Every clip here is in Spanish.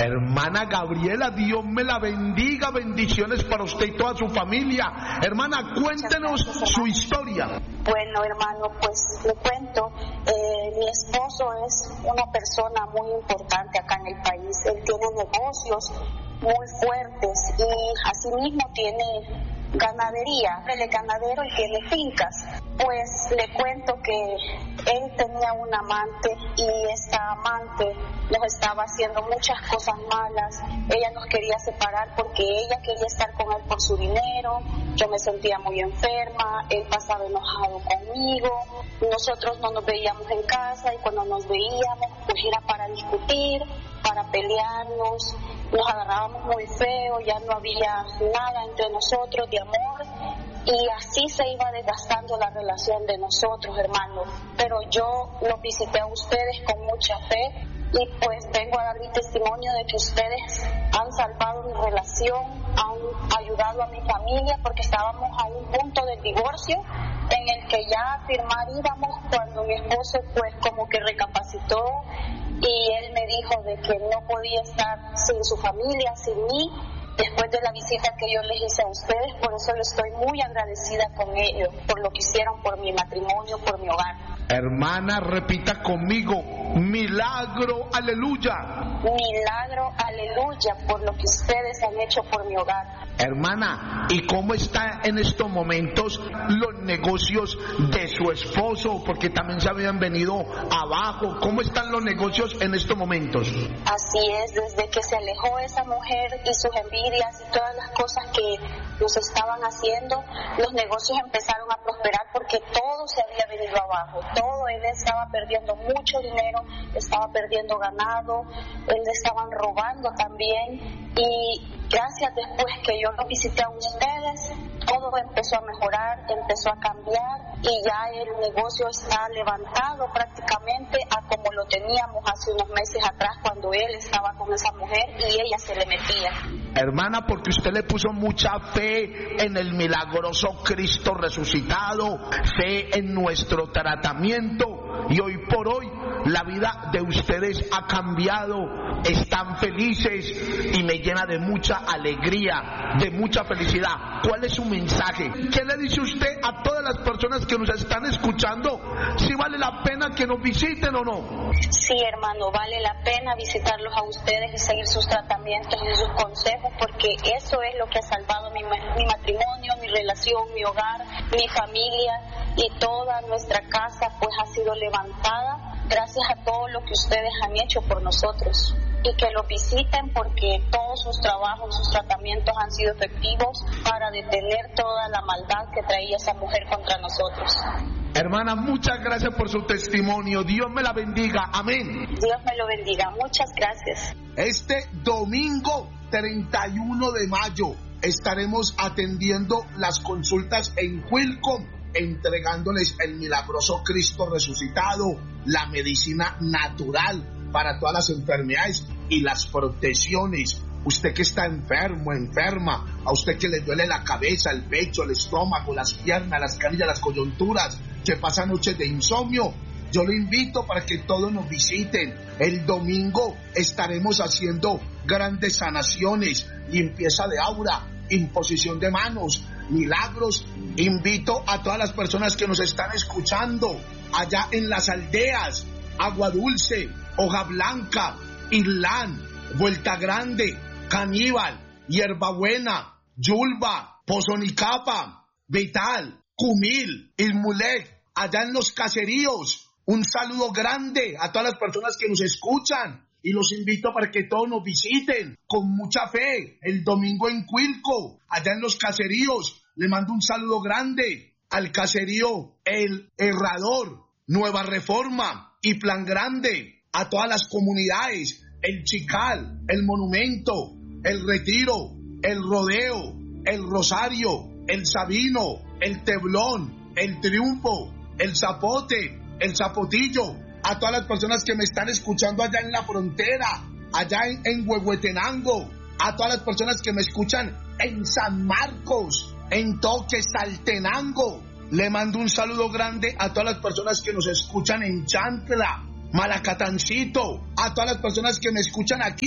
Hermana Gabriela, Dios me la bendiga, bendiciones para usted y toda su familia. Hermana, cuéntenos su historia. Bueno, hermano, pues le cuento, mi esposo es una persona muy importante acá en el país. Él tiene negocios muy fuertes y asimismo tiene ganadería. Él es ganadero y tiene fincas. Pues le cuento que él tenía un amante y esta amante nos estaba haciendo muchas cosas malas. Ella nos quería separar porque ella quería estar con él por su dinero. Yo me sentía muy enferma, él pasaba enojado conmigo, nosotros no nos veíamos en casa y cuando nos veíamos pues era para discutir, para pelearnos, nos agarrábamos muy feo, ya no había nada entre nosotros de amor y así se iba desgastando la relación de nosotros, hermanos. Pero yo los visité a ustedes con mucha fe y pues vengo a dar mi testimonio de que ustedes han salvado mi relación, han ayudado a mi familia porque estábamos a un punto del divorcio en el que ya a firmar íbamos cuando mi esposo pues como que recapacitó y él me dijo de que no podía estar sin su familia, sin mí, después de la visita que yo les hice a ustedes. Por eso yo estoy muy agradecida con ellos, por lo que hicieron por mi matrimonio, por mi hogar. Hermana, repita conmigo, milagro, aleluya. Milagro, aleluya, por lo que ustedes han hecho por mi hogar. Hermana, ¿y cómo está en estos momentos los negocios de su esposo? Porque también se habían venido abajo. ¿Cómo están los negocios en estos momentos? Así es, desde que se alejó esa mujer y sus envidias y todas las cosas que nos estaban haciendo, los negocios empezaron a prosperar porque todo se había venido abajo. Todo, él estaba perdiendo mucho dinero, estaba perdiendo ganado, él le estaban robando también y gracias después que yo los visité a ustedes, todo empezó a mejorar, empezó a cambiar y ya el negocio está levantado prácticamente a como lo teníamos hace unos meses atrás cuando él estaba con esa mujer y ella se le metía. Hermana, porque usted le puso mucha fe en el milagroso Cristo resucitado, fe en nuestro tratamiento y hoy por hoy la vida de ustedes ha cambiado, están felices y me llena de mucha alegría, de mucha felicidad. ¿Cuál es su mensaje? ¿Qué le dice usted a todas las personas que nos están escuchando? ¿Si vale la pena que nos visiten o no? Sí, hermano, vale la pena visitarlos a ustedes y seguir sus tratamientos y sus consejos porque eso es lo que ha salvado mi matrimonio, mi relación, mi hogar, mi familia y toda nuestra casa pues ha sido levantada gracias a todo lo que ustedes han hecho por nosotros y que los visiten porque todos sus trabajos, sus tratamientos han sido efectivos para detener toda la maldad que traía esa mujer contra nosotros. Hermana, muchas gracias por su testimonio. Dios me la bendiga. Amén. Dios me lo bendiga. Muchas gracias. Este domingo 31 de mayo estaremos atendiendo las consultas en Quilcom, entregándoles el milagroso Cristo resucitado, la medicina natural para todas las enfermedades y las protecciones. Usted que está enfermo, enferma, a usted que le duele la cabeza, el pecho, el estómago, las piernas, las canillas, las coyunturas, que pasa noches de insomnio, yo lo invito para que todos nos visiten. El domingo estaremos haciendo grandes sanaciones, limpieza de aura, imposición de manos, milagros. Invito a todas las personas que nos están escuchando allá en las aldeas, Agua Dulce, Hoja Blanca, Irlán, Vuelta Grande, Caníbal, Hierbabuena, Yulba, Pozonicapa, Vital, Cumil, Ilmulec, allá en los caseríos. Un saludo grande a todas las personas que nos escuchan y los invito para que todos nos visiten con mucha fe el domingo en Quilco, allá en los caseríos. Le mando un saludo grande al caserío El Herrador, Nueva Reforma y Plan Grande, a todas las comunidades, El Chical, El Monumento, El Retiro, El Rodeo, El Rosario, El Sabino, El Teblón, El Triunfo, El Zapote, El Zapotillo, a todas las personas que me están escuchando allá en la frontera, allá en Huehuetenango, a todas las personas que me escuchan en San Marcos, en Toque, Saltenango. Le mando un saludo grande a todas las personas que nos escuchan en Chantla, Malacatancito, a todas las personas que me escuchan aquí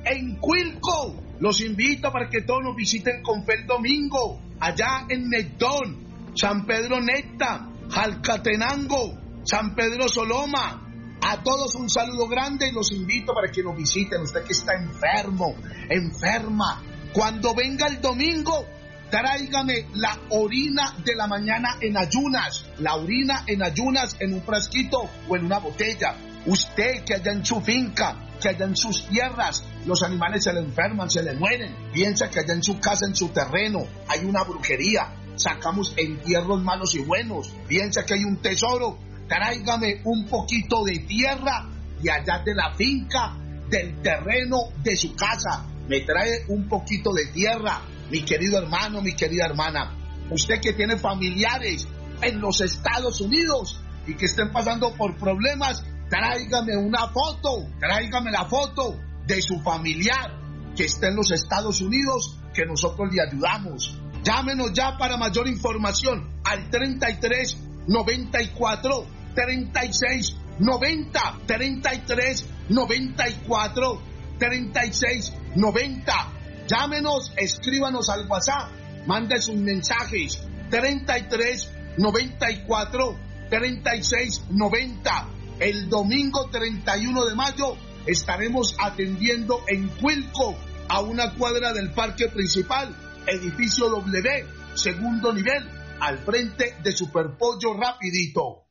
en Quilco. Los invito para que todos nos visiten con fe el domingo, allá en Nectón, San Pedro Necta, Jalcatenango, San Pedro Soloma. A todos un saludo grande y los invito para que nos visiten. Usted que está enfermo, enferma, cuando venga el domingo, tráigame la orina de la mañana en ayunas, la orina en ayunas en un frasquito o en una botella. Usted que allá en su finca, que allá en sus tierras, los animales se le enferman, se le mueren. Piensa que allá en su casa, en su terreno, hay una brujería. Sacamos entierros malos y buenos. Piensa que hay un tesoro. Tráigame un poquito de tierra de allá de la finca, del terreno de su casa. Me trae un poquito de tierra, mi querido hermano, mi querida hermana. Usted que tiene familiares en los Estados Unidos y que estén pasando por problemas, tráigame una foto, tráigame la foto de su familiar que está en los Estados Unidos, que nosotros le ayudamos. Llámenos ya para mayor información al 33 94 36 90, 33 94 36 90. Llámenos, escríbanos al WhatsApp, mande sus mensajes 33 94 36 90. El domingo 31 de mayo estaremos atendiendo en Quilco, a una cuadra del parque principal, edificio W, segundo nivel, al frente de Superpollo Rapidito.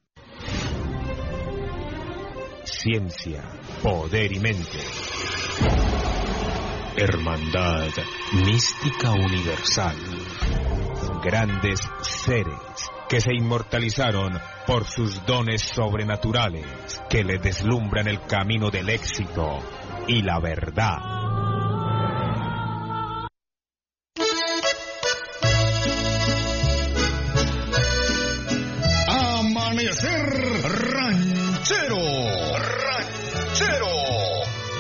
Ciencia, poder y mente. Hermandad mística universal. Grandes seres que se inmortalizaron por sus dones sobrenaturales, que les deslumbran el camino del éxito y la verdad.